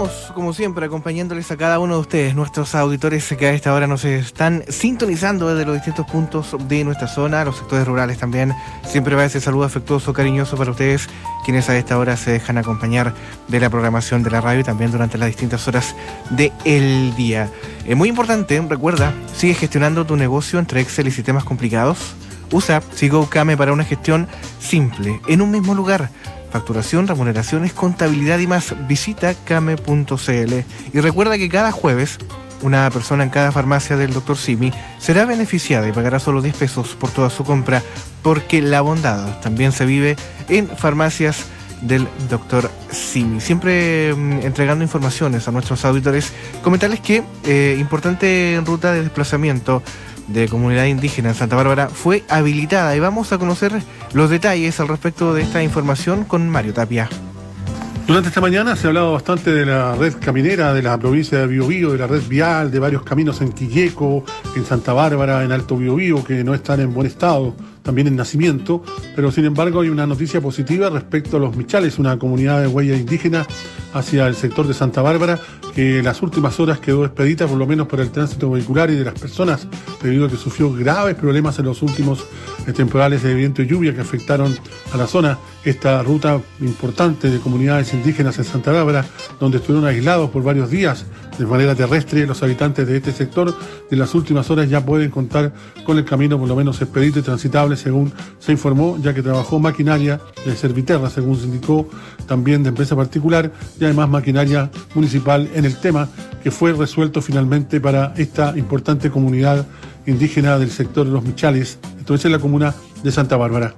estamos, como siempre, acompañándoles a cada uno de ustedes, nuestros auditores que a esta hora nos están sintonizando desde los distintos puntos de nuestra zona, los sectores rurales también. Siempre va ese saludo afectuoso, cariñoso para ustedes, quienes a esta hora se dejan acompañar de la programación de la radio y también durante las distintas horas del día. Muy importante, recuerda, sigue gestionando tu negocio entre Excel y sistemas complicados. Usa Sigo Kame para una gestión simple, en un mismo lugar. Facturación, remuneraciones, contabilidad y más. Visita kame.cl. Y recuerda que cada jueves, una persona en cada farmacia del Dr. Simi será beneficiada y pagará solo 10 pesos por toda su compra, porque la bondad también se vive en farmacias del Dr. Simi. Siempre entregando informaciones a nuestros auditores. Comentarles que importante ruta de desplazamiento de comunidad indígena en Santa Bárbara fue habilitada, y vamos a conocer los detalles al respecto de esta información con Mario Tapia. Durante esta mañana se ha hablado bastante de la red caminera de la provincia de Biobío, de la red vial, de varios caminos en Quilleco, en Santa Bárbara, en Alto Biobío, que no están en buen estado, también en Nacimiento, pero sin embargo hay una noticia positiva respecto a los Michales, una comunidad de huella indígena hacia el sector de Santa Bárbara, que en las últimas horas quedó expedita, por lo menos para el tránsito vehicular y de las personas, debido a que sufrió graves problemas en los últimos temporales de viento y lluvia que afectaron a la zona. Esta ruta importante de comunidades indígenas en Santa Bárbara, donde estuvieron aislados por varios días de manera terrestre, los habitantes de este sector de las últimas horas ya pueden contar con el camino por lo menos expedito y transitable, según se informó, ya que trabajó maquinaria de Serviterra, según se indicó, también de empresa particular, y además maquinaria municipal en el tema, que fue resuelto finalmente para esta importante comunidad indígena del sector de los Michales, entonces en la comuna de Santa Bárbara.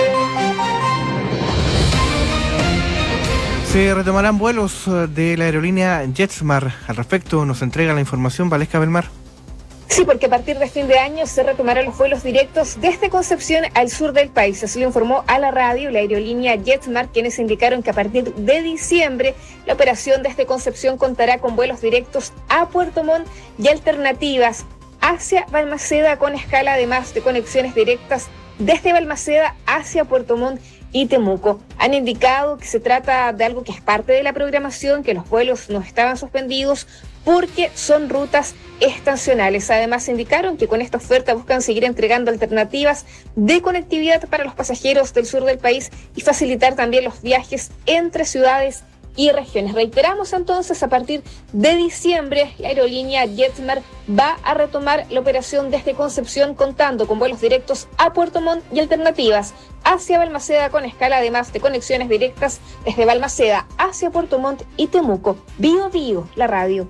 Se retomarán vuelos de la aerolínea JetSmart. Al respecto nos entrega la información Valesca Belmar. Sí, porque a partir de fin de año se retomarán los vuelos directos desde Concepción al sur del país. Así lo informó a la radio la aerolínea JetSmart, quienes indicaron que a partir de diciembre la operación desde Concepción contará con vuelos directos a Puerto Montt y alternativas hacia Balmaceda, con escala además de conexiones directas desde Balmaceda hacia Puerto Montt y Temuco. Han indicado que se trata de algo que es parte de la programación, que los vuelos no estaban suspendidos porque son rutas estacionales. Además indicaron que con esta oferta buscan seguir entregando alternativas de conectividad para los pasajeros del sur del país y facilitar también los viajes entre ciudades y regiones. Reiteramos entonces, a partir de diciembre la aerolínea JetSmart va a retomar la operación desde Concepción, contando con vuelos directos a Puerto Montt y alternativas hacia Balmaceda, con escala además de conexiones directas desde Balmaceda hacia Puerto Montt y Temuco. Biobío, la radio.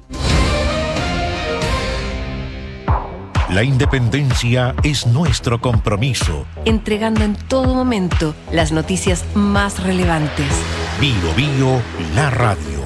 La independencia es nuestro compromiso. Entregando en todo momento las noticias más relevantes. Biobío, la radio.